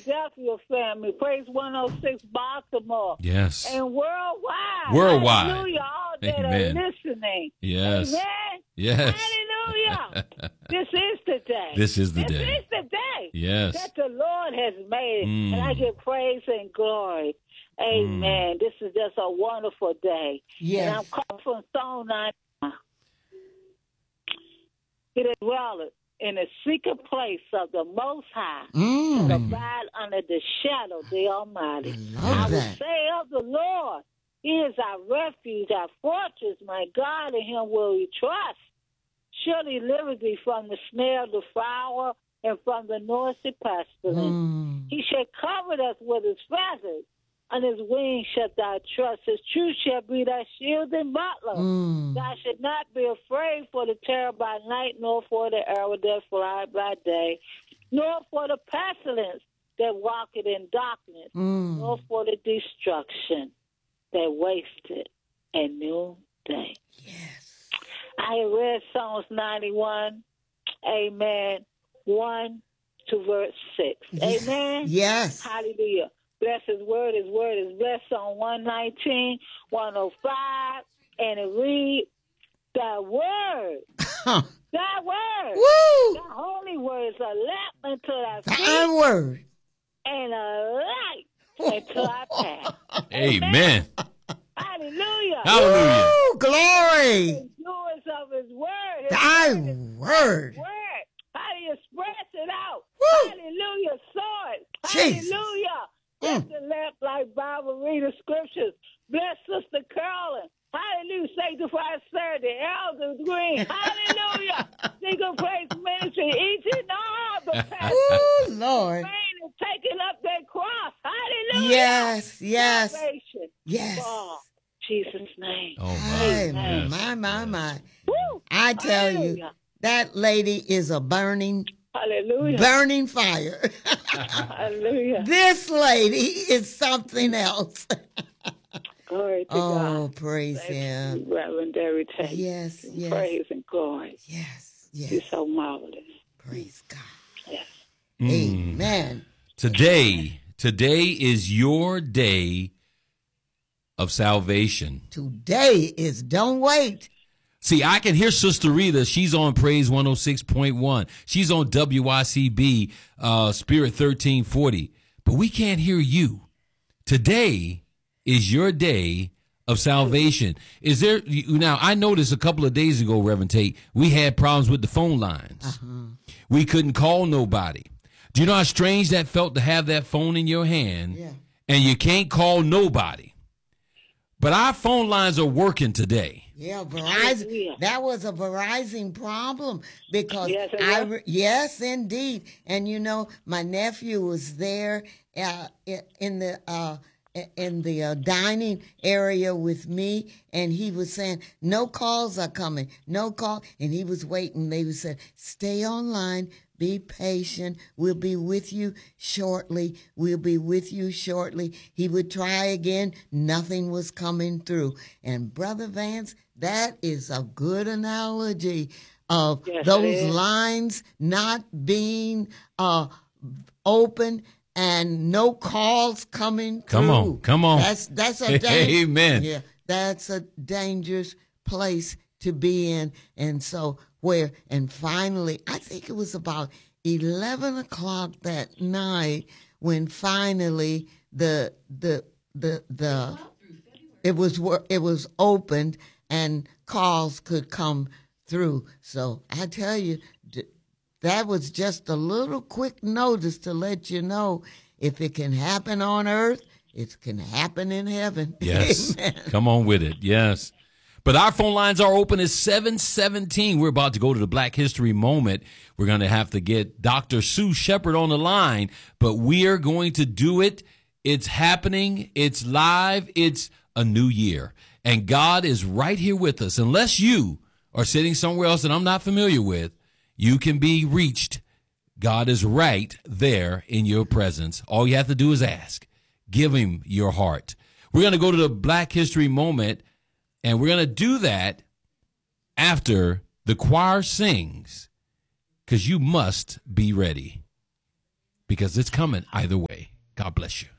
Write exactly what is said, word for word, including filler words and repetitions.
Philadelphia family. Praise one oh six Baltimore. Yes. And worldwide. Worldwide. Hallelujah. All that Amen. are listening. Yes. Amen. Yes. Hallelujah. This is the day. This is the this day. This is the day. Yes. That the Lord has made. Mm. And I give praise and glory. Amen. Mm. This is just a wonderful day. Yes. And I'm calling from Psalm nine. It is well in the secret place of the Most High, mm. to abide under the shadow of the Almighty. I, love I will that. say of the Lord, He is our refuge, our fortress, my God, in Him will we trust. Surely deliver thee from the snare of the fowler and from the noisy pestilence. Mm. He shall cover us with His feathers, and His wings shall thou trust. His truth shall be thy shield and buckler. Mm. Thou should not be afraid for the terror by night, nor for the arrow that flieth by day, nor for the pestilence that walketh in darkness, Mm. nor for the destruction that wasteth at noonday. Yes. I have read Psalms ninety-one, amen, one to verse six. Yes. Amen? Yes. Hallelujah. Bless His word. His word is blessed on one nineteen, one oh five, and it reads, Thy word, Huh. Thy word, Woo! Thy holy word is a lamp unto thy feet Thy word. and a light unto our path. Amen. Hallelujah. Hallelujah. Woo! Glory. The doers of His word. His Thy word is word. His word. How do you express it out? Woo! Hallelujah. Saw it. Jesus. Hallelujah. Mm. Bless the lamp like Bible reader scriptures. Bless Sister Carolyn. Hallelujah. Sanctify Sir, the Elder Green. Hallelujah. Single Praise Ministry. Each and all the pastors. Ooh, Lord. Praying and taking up their cross. Hallelujah. Yes, yes, Salvation. yes. For Jesus' name. Oh, my. Hey, Yes. my, my, my. Woo. I tell you, Hallelujah. that lady is a burning, Hallelujah. burning fire. Hallelujah. This lady is something else. Glory to Oh, God. praise Thank Him. you, Reverend Derry Tate. Yes, yes, Praise and glory. yes, You're yes. so marvelous. Praise God. Yes. Mm. Amen. Today, today is your day of salvation. Today is Don't Wait. See, I can hear Sister Rita. She's on Praise one oh six point one. She's on W I C B, uh, Spirit thirteen forty. But we can't hear you. Today is your day of salvation. Is there now? I noticed a couple of days ago, Reverend Tate, we had problems with the phone lines. Uh-huh. We couldn't call nobody. Do you know how strange that felt to have that phone in your hand Yeah. and you can't call nobody? But our phone lines are working today. Yeah, Verizon. Hallelujah. That was a Verizon problem because Yes, it I was. re- yes, indeed. And you know, my nephew was there uh, i- in the uh, i- in the uh, dining area with me, and he was saying, "No calls are coming, no call." And he was waiting. They would say, "Stay online." Be patient. We'll be with you shortly. We'll be with you shortly. He would try again. Nothing was coming through. And Brother Vance, that is a good analogy of Yes, it those is. lines not being uh, open and no calls coming through. Come on, come on. That's that's a dan- Amen. Yeah, that's a dangerous place to be in. And so where and finally, I think it was about eleven o'clock that night when finally the the the the it was wor- it was opened and calls could come through. So I tell you, d- that was just a little quick notice to let you know if it can happen on earth, it can happen in heaven. Yes. Amen. Come on with it. Yes. But our phone lines are open at seven seventeen. We're about to go to the Black History Moment. We're going to have to get Doctor Sue Shepherd on the line, but we are going to do it. It's happening. It's live. It's a new year. And God is right here with us. Unless you are sitting somewhere else that I'm not familiar with, you can be reached. God is right there in your presence. All you have to do is ask. Give him your heart. We're going to go to the Black History Moment. And we're going to do that after the choir sings, because you must be ready, because it's coming either way. God bless you.